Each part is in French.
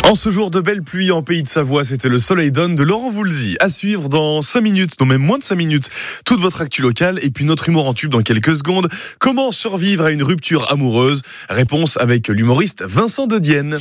En ce jour de belle pluie en Pays de Savoie, c'était le Soleil donne de Laurent Voulzy. À suivre dans 5 minutes, non même moins de 5 minutes, toute votre actu locale et puis notre humour en tube dans quelques secondes. Comment survivre à une rupture amoureuse? Réponse avec l'humoriste Vincent de Dienne.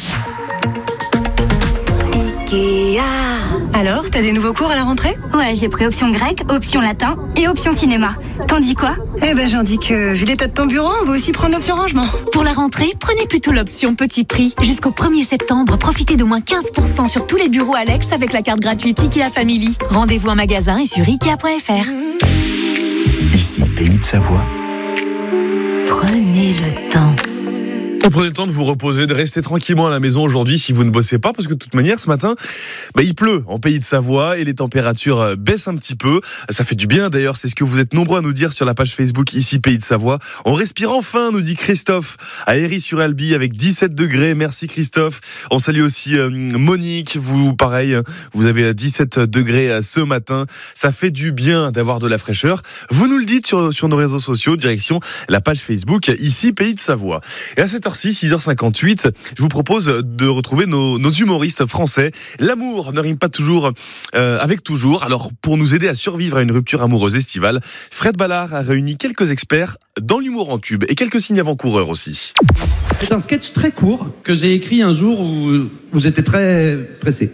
Ikea. Alors, t'as des nouveaux cours à la rentrée? Ouais, j'ai pris option grec, option latin et option cinéma. T'en dis quoi? J'en dis que, vu l'état de ton bureau, on va aussi prendre l'option rangement. Pour la rentrée, prenez plutôt l'option petit prix. Jusqu'au 1er septembre, profitez d'au moins 15% sur tous les bureaux Alex avec la carte gratuite Ikea Family. Rendez-vous en magasin et sur Ikea.fr. Ici, Pays de Savoie. Prenez le temps. Prenez le temps de vous reposer, de rester tranquillement à la maison aujourd'hui si vous ne bossez pas, parce que de toute manière ce matin il pleut en Pays de Savoie et les températures baissent un petit peu. Ça fait du bien d'ailleurs, c'est ce que vous êtes nombreux à nous dire sur la page Facebook ici Pays de Savoie. On respire enfin, nous dit Christophe à Héry-sur-Albi avec 17 degrés. Merci Christophe. On salue aussi Monique, vous pareil, vous avez 17 degrés ce matin. Ça fait du bien d'avoir de la fraîcheur. Vous nous le dites sur nos réseaux sociaux, direction la page Facebook ici Pays de Savoie. Et à cette heure 6h58, je vous propose de retrouver nos humoristes français. L'amour ne rime pas toujours avec toujours. Alors, pour nous aider à survivre à une rupture amoureuse estivale, Fred Ballard a réuni quelques experts dans l'humour en tube et quelques signes avant-coureurs aussi. C'est un sketch très court que j'ai écrit un jour où j'étais très pressé.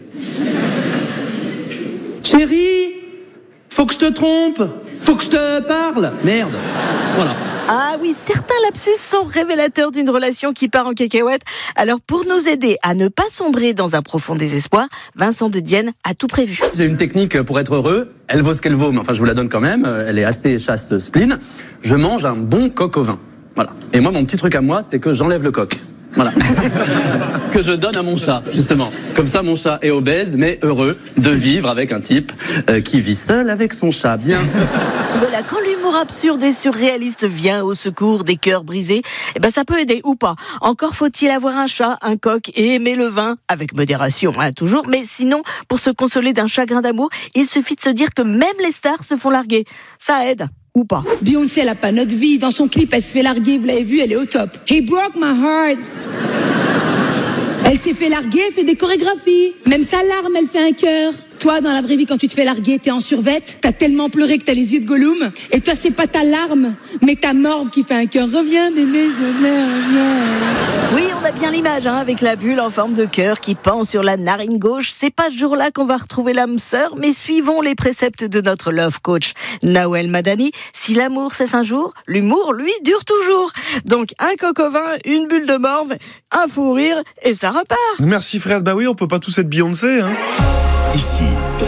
Chérie, faut que je te trompe, faut que je te parle. Merde, voilà. Ah oui, certains lapsus sont révélateurs d'une relation qui part en cacahuète. Alors pour nous aider à ne pas sombrer dans un profond désespoir, Vincent de Dienne a tout prévu. J'ai une technique pour être heureux, elle vaut ce qu'elle vaut, mais enfin je vous la donne quand même, elle est assez chasse spleen. Je mange un bon coq au vin. Voilà. Et moi mon petit truc à moi, c'est que j'enlève le coq. Voilà. Que je donne à mon chat, justement. Comme ça, mon chat est obèse, mais heureux de vivre avec un type qui vit seul avec son chat. Bien. Voilà, quand l'humour absurde et surréaliste vient au secours des cœurs brisés, ça peut aider ou pas. Encore faut-il avoir un chat, un coq et aimer le vin, avec modération, toujours. Mais sinon, pour se consoler d'un chagrin d'amour, il suffit de se dire que même les stars se font larguer. Ça aide. Ou pas. Beyoncé, elle a pas notre vie. Dans son clip, elle se fait larguer. Vous l'avez vu, elle est au top. He broke my heart. Elle s'est fait larguer, elle fait des chorégraphies. Même sa larme, elle fait un cœur. Toi, dans la vraie vie, quand tu te fais larguer, t'es en survette. T'as tellement pleuré que t'as les yeux de Gollum. Et toi, c'est pas ta larme, mais ta morve qui fait un cœur. Reviens, bébé, reviens. Oui, on a bien l'image, avec la bulle en forme de cœur qui pend sur la narine gauche. C'est pas ce jour-là qu'on va retrouver l'âme sœur, mais suivons les préceptes de notre love coach, Nawel Madani. Si l'amour cesse un jour, l'humour, lui, dure toujours. Donc, un coq au vin, une bulle de morve, un fou rire, et ça repart. Merci Fred. Oui, on peut pas tous être Beyoncé, Ici,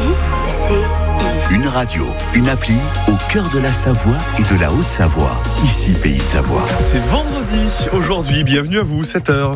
une radio, une appli au cœur de la Savoie et de la Haute-Savoie. Ici, Pays de Savoie. C'est vendredi. Aujourd'hui, bienvenue à vous, 7h.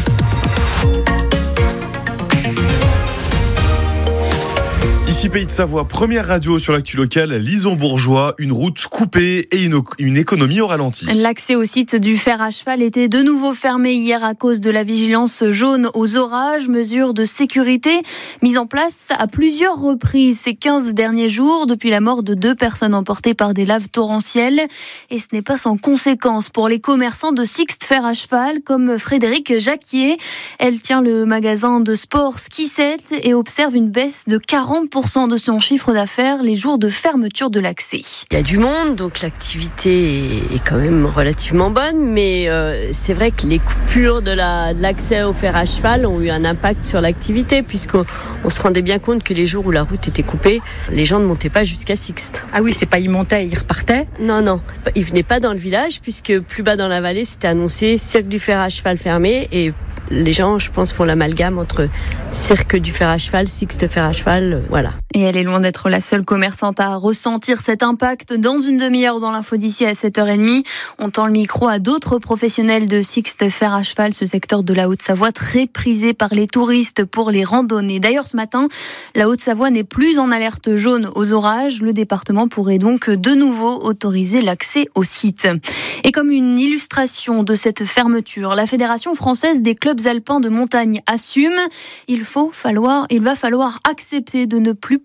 Ici Pays de Savoie, première radio sur l'actu locale, Lison-Bourgeois, une route coupée et une économie au ralenti. L'accès au site du fer à cheval était de nouveau fermé hier à cause de la vigilance jaune aux orages, mesures de sécurité mises en place à plusieurs reprises ces 15 derniers jours depuis la mort de 2 personnes emportées par des laves torrentielles. Et ce n'est pas sans conséquence pour les commerçants de Sixte Fer à cheval comme Frédéric Jacquier. Elle tient le magasin de sport Ski 7 et observe une baisse de 40% de son chiffre d'affaires les jours de fermeture de l'accès. Il y a du monde, donc l'activité est quand même relativement bonne, mais c'est vrai que les coupures de l'accès au fer à cheval ont eu un impact sur l'activité, puisqu'on se rendait bien compte que les jours où la route était coupée, les gens ne montaient pas jusqu'à Sixte. Ah oui, c'est pas ils montaient, ils repartaient ? Non, ils venaient pas dans le village, puisque plus bas dans la vallée, c'était annoncé cirque du fer à cheval fermé, et les gens, je pense, font l'amalgame entre cirque du fer à cheval, Sixte fer à cheval, voilà. Et elle est loin d'être la seule commerçante à ressentir cet impact. Dans une demi-heure, dans l'info d'ici à 7h30, on tend le micro à d'autres professionnels de Sixte fer à cheval, ce secteur de la Haute-Savoie très prisé par les touristes pour les randonnées. D'ailleurs, ce matin, la Haute-Savoie n'est plus en alerte jaune aux orages. Le département pourrait donc de nouveau autoriser l'accès au site. Et comme une illustration de cette fermeture, la Fédération française des clubs alpins de montagne assume. Il va falloir accepter de ne plus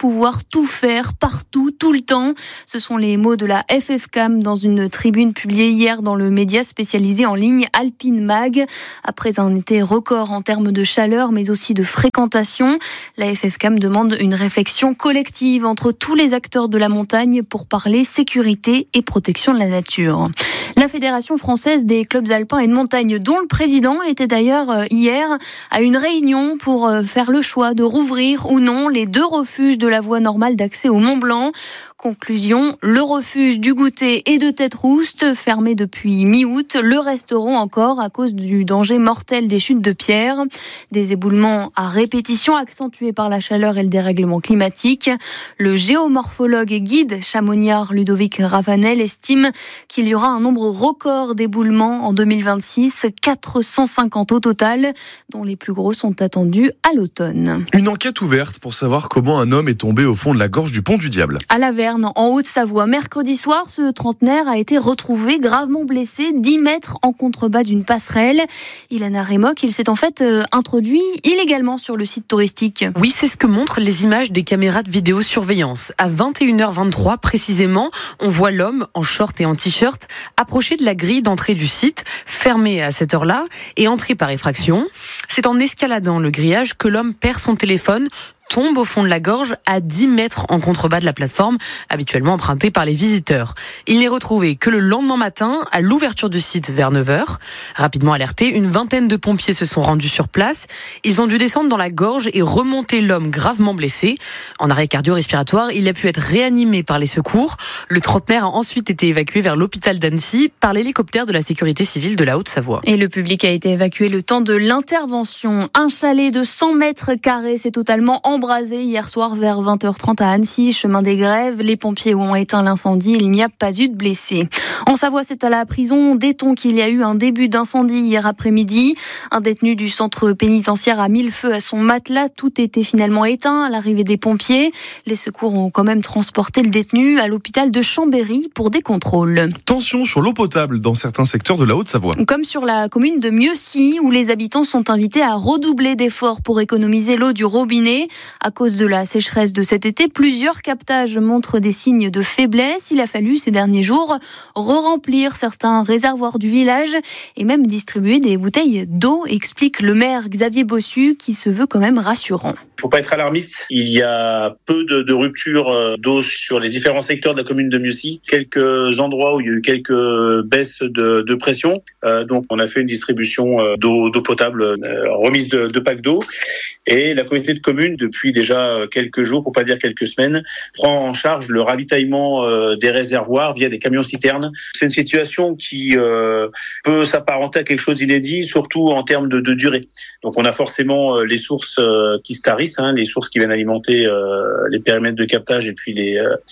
pouvoir tout faire, partout, tout le temps. Ce sont les mots de la FFCAM dans une tribune publiée hier dans le média spécialisé en ligne Alpine Mag. Après un été record en termes de chaleur, mais aussi de fréquentation, la FFCAM demande une réflexion collective entre tous les acteurs de la montagne pour parler sécurité et protection de la nature. La Fédération française des clubs alpins et de montagne, dont le président était d'ailleurs hier à une réunion pour faire le choix de rouvrir ou non les 2 refuges de la voie normale d'accès au Mont Blanc. Conclusion, le refuge du Goûter et de Tête-Rouste, fermé depuis mi-août, le resteront encore à cause du danger mortel des chutes de pierre. Des éboulements à répétition accentués par la chaleur et le dérèglement climatique. Le géomorphologue et guide chamoniard Ludovic Ravanel estime qu'il y aura un nombre record d'éboulements en 2026, 450 au total, dont les plus gros sont attendus à l'automne. Une enquête ouverte pour savoir comment un homme est tombé au fond de la gorge du Pont du Diable. À Laverne, en Haute-Savoie, mercredi soir, ce trentenaire a été retrouvé gravement blessé, 10 mètres en contrebas d'une passerelle. Ilana Remoc, il s'est en fait introduit illégalement sur le site touristique. Oui, c'est ce que montrent les images des caméras de vidéosurveillance. À 21h23 précisément, on voit l'homme en short et en t-shirt approcher de la grille d'entrée du site, fermée à cette heure-là, et entrer par effraction. C'est en escaladant le grillage que l'homme perd son téléphone, tombe au fond de la gorge à 10 mètres en contrebas de la plateforme, habituellement empruntée par les visiteurs. Il n'est retrouvé que le lendemain matin, à l'ouverture du site vers 9h. Rapidement alertés, une vingtaine de pompiers se sont rendus sur place. Ils ont dû descendre dans la gorge et remonter l'homme gravement blessé. En arrêt cardio-respiratoire, il a pu être réanimé par les secours. Le trentenaire a ensuite été évacué vers l'hôpital d'Annecy par l'hélicoptère de la sécurité civile de la Haute-Savoie. Et le public a été évacué le temps de l'intervention. Un chalet de 100 mètres carrés s'est totalement embrasé hier soir vers 20h30 à Annecy, chemin des Grèves. Les pompiers ont éteint l'incendie. Il n'y a pas eu de blessés. En Savoie, c'est à la prison d'Éton qu'il y a eu un début d'incendie hier après-midi. Un détenu du centre pénitentiaire a mis le feu à son matelas. Tout était finalement éteint à l'arrivée des pompiers. Les secours ont quand même transporté le détenu à l'hôpital de Chambéry pour des contrôles. Tension sur l'eau potable dans certains secteurs de la Haute-Savoie. Comme sur la commune de Mieuxy, où les habitants sont invités à redoubler d'efforts pour économiser l'eau du robinet. À cause de la sécheresse de cet été, plusieurs captages montrent des signes de faiblesse. Il a fallu ces derniers jours re-remplir certains réservoirs du village et même distribuer des bouteilles d'eau, explique le maire Xavier Bossu, qui se veut quand même rassurant. Il ne faut pas être alarmiste. Il y a peu de ruptures d'eau sur les différents secteurs de la commune de Mieuxy. Quelques endroits où il y a eu quelques baisses de pression. Donc on a fait une distribution d'eau potable, remise de packs d'eau. Et la communauté de communes, depuis déjà quelques jours, pour pas dire quelques semaines, prend en charge le ravitaillement des réservoirs via des camions-citernes. C'est une situation qui peut s'apparenter à quelque chose d'inédit, surtout en termes de durée. Donc on a forcément les sources qui se tarissent, les sources qui viennent alimenter les périmètres de captage et puis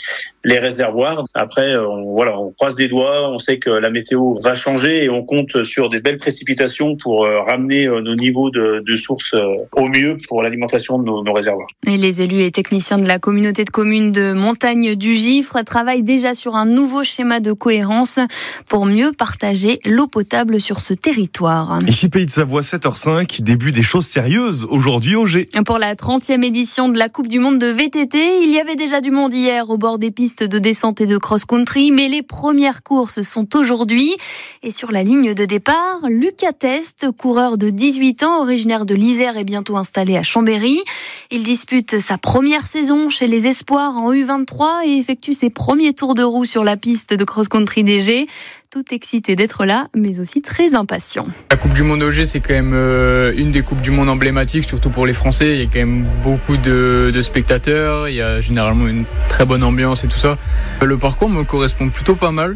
les réservoirs. Après, on croise des doigts, on sait que la météo va changer et on compte sur des belles précipitations pour ramener nos niveaux de sources au mieux pour l'alimentation de nos réservoirs. Et les élus et techniciens de la communauté de communes de Montagne du Gifre travaillent déjà sur un nouveau schéma de cohérence pour mieux partager l'eau potable sur ce territoire. Ici Pays de Savoie, 7h05, début des choses sérieuses aujourd'hui au G. Pour la 30e édition de la Coupe du Monde de VTT, il y avait déjà du monde hier au bord des pistes de descente et de cross-country, mais les premières courses sont aujourd'hui. Et sur la ligne de départ, Lucas Test, coureur de 18 ans, originaire de l'Isère, est bientôt installé à Chambéry. Il dispute sa première saison chez les Espoirs en U23 et effectue ses premiers tours de roue sur la piste de cross-country DG. Tout excité d'être là, mais aussi très impatient. La Coupe du Monde OG, c'est quand même une des Coupes du Monde emblématiques, surtout pour les Français. Il y a quand même beaucoup de spectateurs, il y a généralement une très bonne ambiance et tout ça. Le parcours me correspond plutôt pas mal.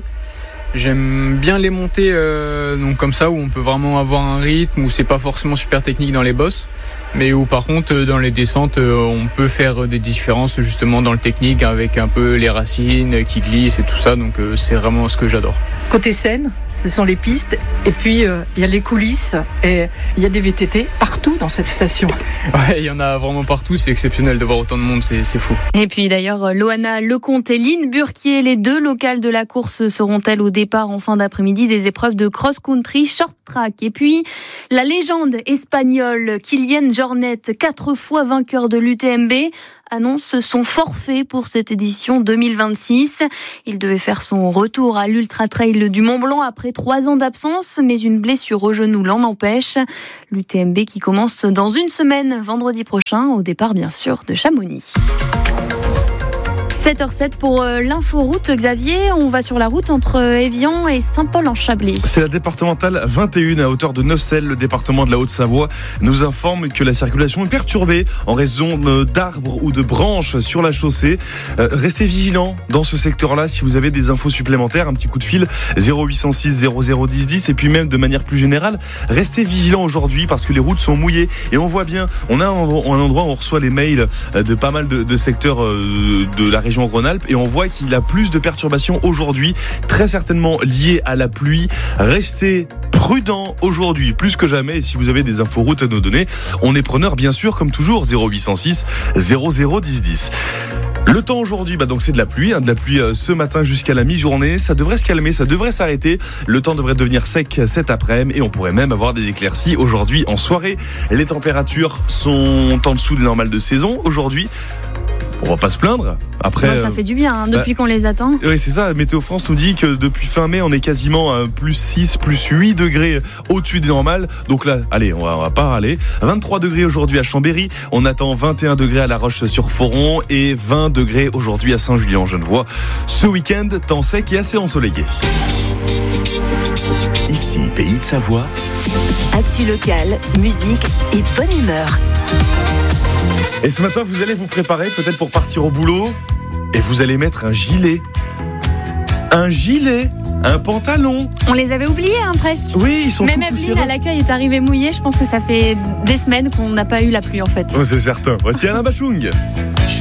J'aime bien les montées donc comme ça, où on peut vraiment avoir un rythme, où c'est pas forcément super technique dans les bosses, mais où par contre dans les descentes on peut faire des différences justement dans le technique avec un peu les racines qui glissent et tout ça, donc c'est vraiment ce que j'adore. Côté scène, ce sont les pistes et puis il y a les coulisses et il y a des VTT partout dans cette station. Ouais, il y en a vraiment partout, c'est exceptionnel de voir autant de monde, c'est fou. Et puis d'ailleurs, Loana Lecomte et Lynn Burquier, les deux locales de la course, seront-elles au départ en fin d'après-midi des épreuves de cross-country short track Racetrack. Et puis, la légende espagnole Kilian Jornet, 4 fois vainqueur de l'UTMB, annonce son forfait pour cette édition 2026. Il devait faire son retour à l'Ultra Trail du Mont-Blanc après 3 ans d'absence, mais une blessure au genou l'en empêche. L'UTMB qui commence dans une semaine, vendredi prochain, au départ bien sûr de Chamonix. 7h07 pour l'inforoute. Xavier, on va sur la route entre Évian et Saint-Paul-en-Chablais. C'est la départementale 21 à hauteur de Neufcelles. Le département de la Haute-Savoie nous informe que la circulation est perturbée en raison d'arbres ou de branches sur la chaussée. Restez vigilants dans ce secteur-là. Si vous avez des infos supplémentaires, un petit coup de fil 0806 0010 10. Et puis même de manière plus générale, restez vigilants aujourd'hui parce que les routes sont mouillées. Et on voit bien, on a un endroit où on reçoit les mails de pas mal de secteurs de la région Rhône-Alpes et on voit qu'il y a plus de perturbations aujourd'hui, très certainement liées à la pluie. Restez prudents aujourd'hui, plus que jamais. Et si vous avez des inforoutes à nous donner, on est preneur bien sûr, comme toujours, 0806 0010 10. Le temps aujourd'hui, donc c'est de la pluie ce matin jusqu'à la mi-journée. Ça devrait se calmer, ça devrait s'arrêter. Le temps devrait devenir sec cet après-midi et on pourrait même avoir des éclaircies aujourd'hui en soirée. Les températures sont en dessous des normales de saison aujourd'hui. On va pas se plaindre. Après, ça fait du bien depuis qu'on les attend. Oui, c'est ça. Météo France nous dit que depuis fin mai, on est quasiment à plus 6, plus 8 degrés au-dessus des normales. Donc là, allez, on va pas râler. 23 degrés aujourd'hui à Chambéry. On attend 21 degrés à La Roche-sur-Foron et 20 degrés aujourd'hui à Saint-Julien-en-Genevois. Ce week-end, temps sec et assez ensoleillé. Ici, Pays de Savoie. Actu locale, musique et bonne humeur. Et ce matin, vous allez vous préparer peut-être pour partir au boulot et vous allez mettre un gilet. Un gilet, un pantalon. On les avait oubliés presque. Oui, ils sont même tout Evelyne poussiéreux. à l'accueil est arrivée mouillée. Je pense que ça fait des semaines qu'on n'a pas eu la pluie en fait. Ouais, c'est certain. Voici Alain Bachung. Je